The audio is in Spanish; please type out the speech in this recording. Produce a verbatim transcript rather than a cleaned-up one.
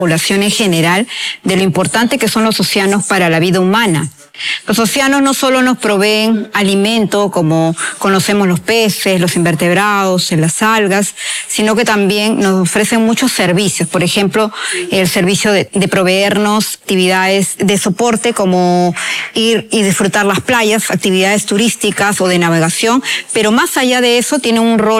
población en general de lo importante que son los océanos para la vida humana. Los océanos no solo nos proveen alimento, como conocemos los peces, los invertebrados, las algas, sino que también nos ofrecen muchos servicios. Por ejemplo, el servicio de, de proveernos actividades de soporte como ir y disfrutar las playas, actividades turísticas o de navegación, pero más allá de eso tiene un rol